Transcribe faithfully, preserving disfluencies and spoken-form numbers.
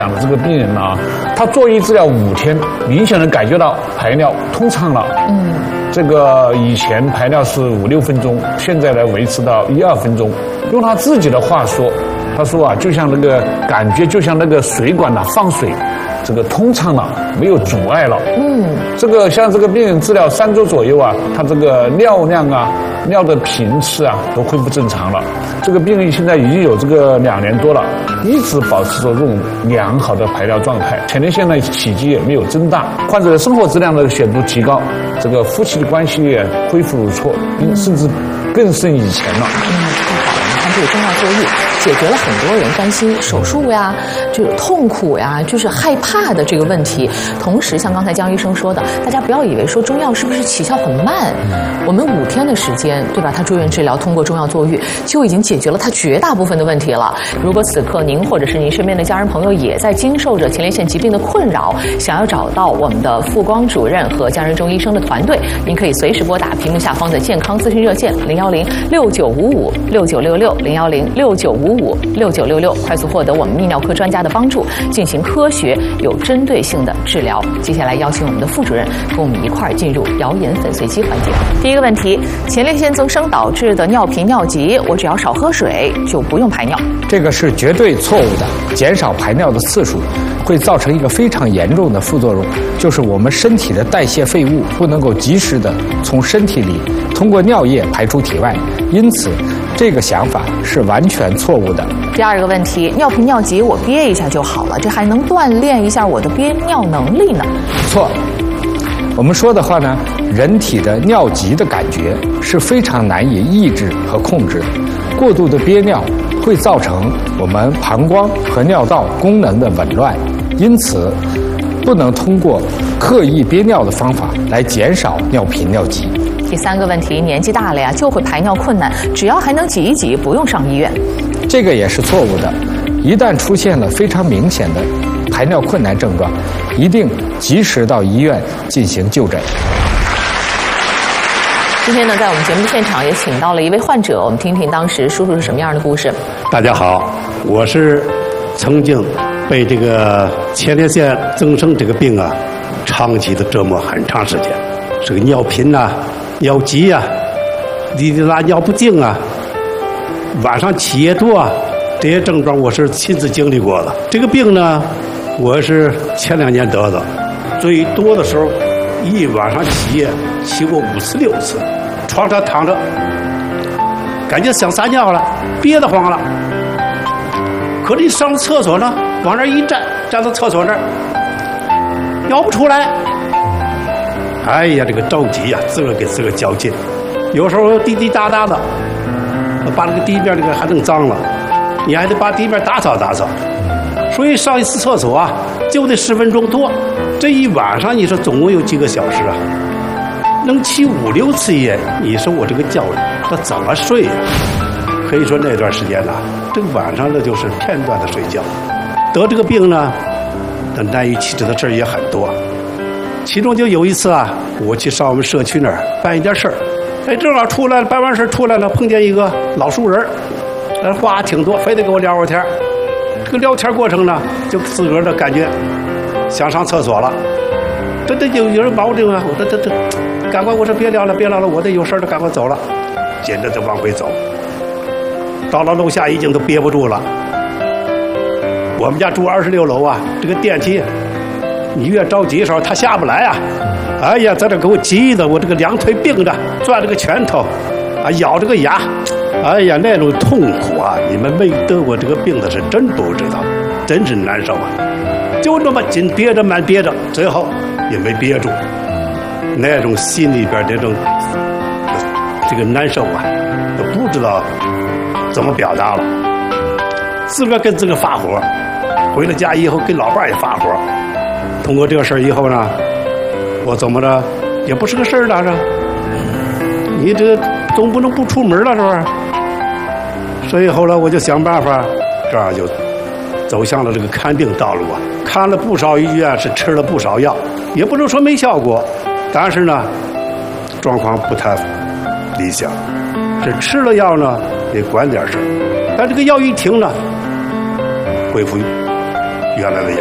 讲的这个病人呢，他坐医治疗五天，明显的感觉到排尿通畅了。嗯，这个以前排尿是五六分钟，现在呢维持到一二分钟。用他自己的话说，他说啊，就像那个感觉，就像那个水管呐、啊、放水，这个通畅了，没有阻碍了。嗯，这个像这个病人治疗三周左右啊，他这个尿量啊、尿的频次啊都恢复正常了。这个病人现在已经有这个两年多了，一直保持着这种良好的排尿状态，前列腺的体积也没有增大，患者的生活质量的显著提高，这个夫妻关系也恢复如初，甚至更胜以前了。 嗯，看这个中药坐浴解决了很多人担心手术呀、就是痛苦呀、就是害怕的这个问题。同时，像刚才江医生说的，大家不要以为说中药是不是起效很慢，我们五天的时间，对吧？他住院治疗，通过中药坐浴就已经解决了他绝大部分的问题了。如果此刻您或者是您身边的家人朋友也在经受着前列腺疾病的困扰，想要找到我们的傅光主任和江仁中医生的团队，您可以随时拨打屏幕下方的健康咨询热线零幺零六九五五六九六六零幺零六九五五六九六六，快速获得我们泌尿科专家的帮助，进行科学有针对性的治疗。接下来邀请我们的副主任跟我们一块儿进入谣言粉碎机环节。第一个问题，前列腺增生导致的尿频尿急，我只要少喝水就不用排尿， 这个是绝对错误的。减少排尿的次数会造成一个非常严重的副作用，就是我们身体的代谢废物不能够及时的从身体里通过尿液排出体外，因此这个想法是完全错误的。 第二个问题，尿频尿急我憋一下就好了，这还能锻炼一下我的憋尿能力呢？ 错，我们说的话呢，人体的尿急的感觉是非常难以抑制和控制的，过度的憋尿会造成我们膀胱和尿道功能的紊乱，因此不能通过刻意憋尿的方法来减少尿频尿急。 第三个问题，年纪大了呀，就会排尿困难，只要还能挤一挤，不用上医院。 这个也是错误的，一旦出现了非常明显的排尿困难症状，一定及时到医院进行就诊。 今天呢，在我们节目现场也请到了一位患者，我们听听当时叔叔是什么样的故事。 大家好，我是曾经被这个前列腺增生这个病啊，长期的折磨很长时间，这个尿频呐、啊、尿急呀、啊、滴滴拉尿不尽啊，晚上起夜多啊，这些症状我是亲自经历过的。这个病呢，我是前两年得的，最多的时候一晚上起夜起过五次六次，床上躺着感觉想撒尿了，憋得慌了，可是一上厕所呢，往那一站，站到厕所那儿尿不出来，哎呀，这个着急呀、啊，自个给自个较劲，有时候滴滴答答的，把这个地面这个还弄脏了，你还得把地面打扫打扫，所以上一次厕所啊就得十分钟多，这一晚上你说总共有几个小时啊，能起五六次夜，你说我这个觉他怎么睡呀、啊？可以说那段时间呢、啊，这个晚上呢就是片段的睡觉。得这个病呢，那难以启齿的事儿也很多，其中就有一次啊，我去上我们社区那儿办一件事儿，哎，正好出来了，办完事出来了，碰见一个老熟人，那话挺多，非得跟我聊会儿天。这个聊天过程呢，就自个儿的感觉想上厕所了，这这有有人保证啊，我这这这，赶快我说别聊了别聊了，我得有事儿了，赶快走了，紧着就往回走。到了楼下已经都憋不住了。我们家住二十六楼啊，这个电梯，你越着急的时候，他下不来啊。哎呀，在这给我急的，我这个两腿并着，攥这个拳头，啊，咬这个牙，哎呀，那种痛苦啊！你们没得过这个病的是真不知道，真是难受啊！就这么紧憋着，慢憋着，最后也没憋住，那种心里边这种这个难受啊，都不知道怎么表达了。自个跟自个发火，回了家以后跟老伴也发火。通过这个事儿以后呢，我怎么着也不是个事儿了，是？你这总不能不出门了，是不是？所以后来我就想办法，这样就走向了这个看病道路啊。看了不少医院，是吃了不少药，也不能说没效果，但是呢，状况不太理想。这吃了药呢，得管点事儿，但这个药一停呢，恢复原来的样